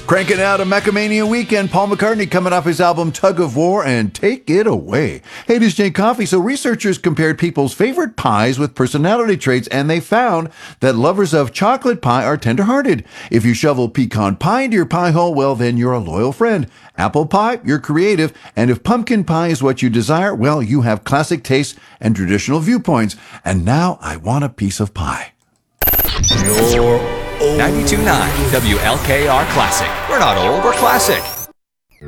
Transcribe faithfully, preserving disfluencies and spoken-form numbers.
Cranking out a Macamania weekend. Paul McCartney coming off his album Tug of War, and take it away. Hey, this is Jay Coffee. So researchers compared people's favorite pies with personality traits, and they found that lovers of chocolate pie are tenderhearted. If you shovel pecan pie into your pie hole, well, then you're a loyal friend. Apple pie, you're creative. And if pumpkin pie is what you desire, well, you have classic tastes and traditional viewpoints. And now I want a piece of pie. ninety-two point nine W L K R Classic. We're not old, we're classic.